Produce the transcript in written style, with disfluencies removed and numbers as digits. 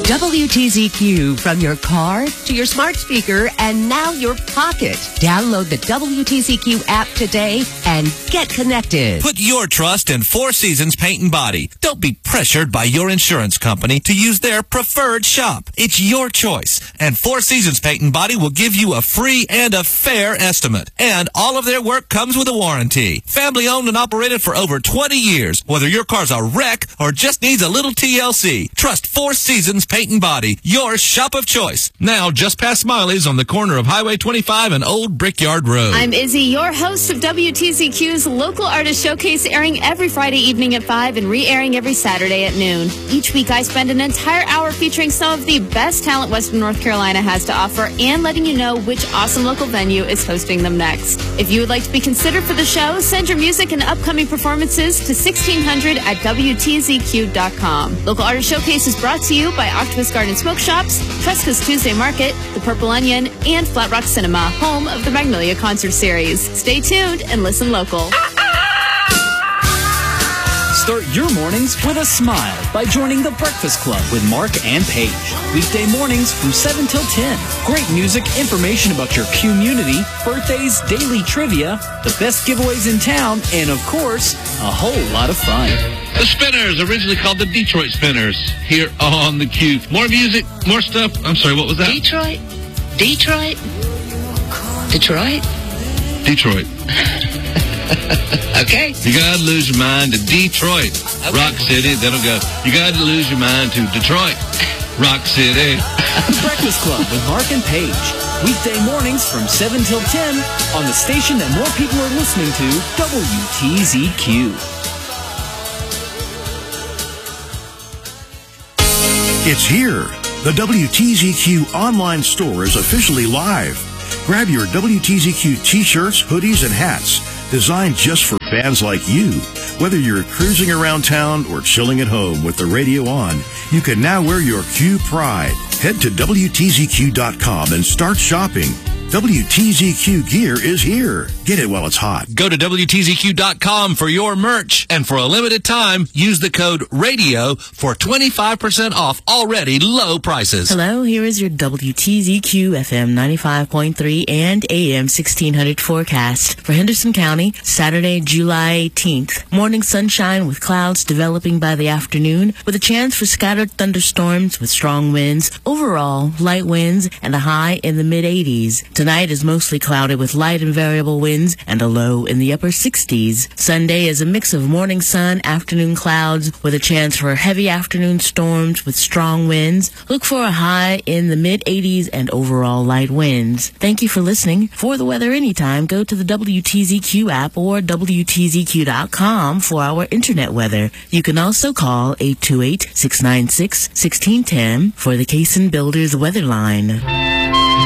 WTZQ from your car to your smart speaker and now your pocket. Download the WTZQ app today and get connected. Put your trust in Four Seasons Paint and Body. Don't be pressured by your insurance company to use their preferred shop. It's your choice, and Four Seasons Paint and Body will give you a free and a fair estimate. And all of their work comes with a warranty. Family owned and operated for over 20 years. Whether your car's a wreck or just needs a little TLC, trust Four Seasons Paint and Body, your shop of choice. Now, just past Smiley's on the corner of Highway 25 and Old Brickyard Road. I'm Izzy, your host of WTZQ's Local Artist Showcase, airing every Friday evening at 5 and re-airing every Saturday at noon. Each week, I spend an entire hour featuring some of the best talent Western North Carolina has to offer and letting you know which awesome local venue is hosting them next. If you would like to be considered for the show, send your music and upcoming performances to 1600 at WTZQ.com. Local Artist Showcase is brought to you by Octopus Garden Smoke Shops, Tresca's Tuesday Market, The Purple Onion, and Flat Rock Cinema, home of the Magnolia Concert Series. Stay tuned and listen local. Start your mornings with a smile by joining The Breakfast Club with Mark and Paige. Weekday mornings from 7 till 10. Great music, information about your community, birthdays, daily trivia, the best giveaways in town, and of course, a whole lot of fun. The Spinners, originally called the Detroit Spinners, here on the Q. More music, more stuff. I'm sorry, what was that? Detroit. Okay. You gotta lose your mind to Detroit, okay. Rock City. Then it'll go, you gotta lose your mind to Detroit, Rock City. The Breakfast Club with Mark and Paige. Weekday mornings from 7 till 10 on the station that more people are listening to, WTZQ. It's here. The WTZQ online store is officially live. Grab your WTZQ t-shirts, hoodies, and hats designed just for fans like you. Whether you're cruising around town or chilling at home with the radio on, you can now wear your Q pride. Head to WTZQ.com and start shopping. WTZQ gear is here. Get it while it's hot. Go to WTZQ.com for your merch. And for a limited time, use the code RADIO for 25% off already low prices. Hello, here is your WTZQ FM 95.3 and AM 1600 forecast for Henderson County, Saturday, July 18th. Morning sunshine with clouds developing by the afternoon with a chance for scattered thunderstorms with strong winds. Overall, light winds and a high in the mid-80s. Tonight is mostly cloudy with light and variable winds and a low in the upper 60s. Sunday is a mix of morning sun, afternoon clouds with a chance for heavy afternoon storms with strong winds. Look for a high in the mid-80s and overall light winds. Thank you for listening. For the weather anytime, go to the WTZQ app or WTZQ.com for our internet weather. You can also call 828-696-1610 for the Cason Builders weather line.